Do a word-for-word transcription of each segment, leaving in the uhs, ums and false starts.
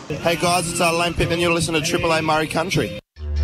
Hey guys, it's uh, Lane Pittman. You're listening to Triple A Murray Country.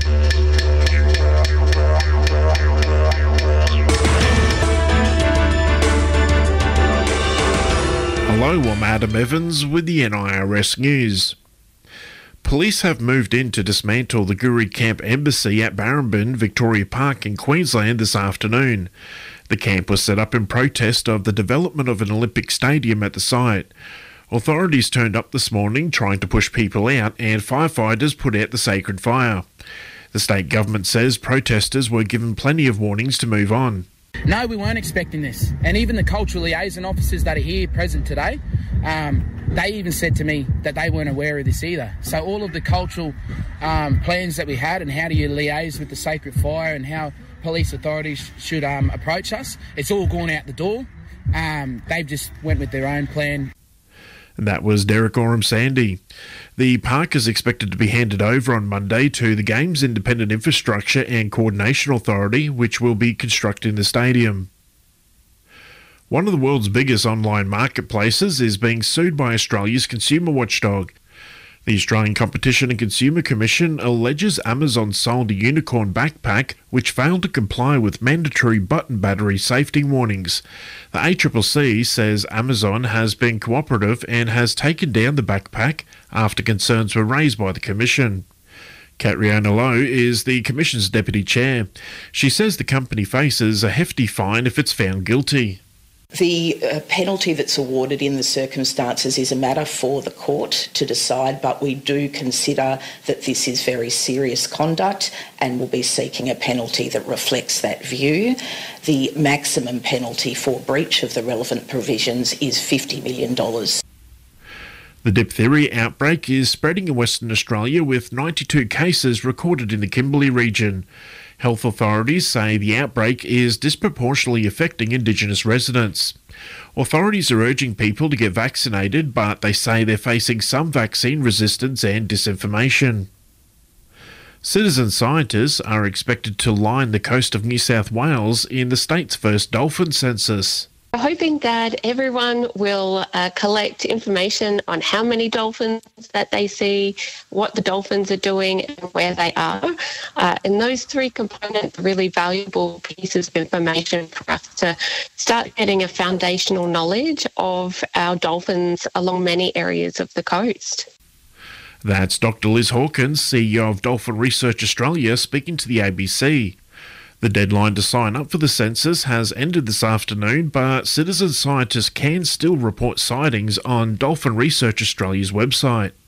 Hello, I'm Adam Evans with the N I R S News. Police have moved in to dismantle the Guri Camp Embassy at Barrambin, Victoria Park in Queensland this afternoon. The camp was set up in protest of the development of an Olympic stadium at the site. Authorities turned up this morning trying to push people out, and firefighters put out the sacred fire. The state government says protesters were given plenty of warnings to move on. No, we weren't expecting this. And even the cultural liaison officers that are here present today, um, they even said to me that they weren't aware of this either. So all of the cultural um, plans that we had and how do you liaise with the sacred fire and how police authorities should um, approach us, it's all gone out the door. Um, they've just went with their own plan. And that was Derek Oram-Sandy. The park is expected to be handed over on Monday to the Games Independent Infrastructure and Coordination Authority, which will be constructing the stadium. One of the world's biggest online marketplaces is being sued by Australia's consumer watchdog. The Australian Competition and Consumer Commission alleges Amazon sold a unicorn backpack which failed to comply with mandatory button battery safety warnings. The A C C C says Amazon has been cooperative and has taken down the backpack after concerns were raised by the Commission. Catriona Lowe is the Commission's Deputy Chair. She says the company faces a hefty fine if it's found guilty. The uh, penalty that's awarded in the circumstances is a matter for the court to decide, but we do consider that this is very serious conduct and will be seeking a penalty that reflects that view. The maximum penalty for breach of the relevant provisions is fifty million dollars. The diphtheria outbreak is spreading in Western Australia with ninety-two cases recorded in the Kimberley region. Health authorities say the outbreak is disproportionately affecting Indigenous residents. Authorities are urging people to get vaccinated, but they say they're facing some vaccine resistance and disinformation. Citizen scientists are expected to line the coast of New South Wales in the state's first dolphin census. We're hoping that everyone will uh, collect information on how many dolphins that they see, what the dolphins are doing and where they are. Uh, and those three components are really valuable pieces of information for us to start getting a foundational knowledge of our dolphins along many areas of the coast. That's Doctor Liz Hawkins, C E O of Dolphin Research Australia, speaking to the A B C. The deadline to sign up for the census has ended this afternoon, but citizen scientists can still report sightings on Dolphin Research Australia's website.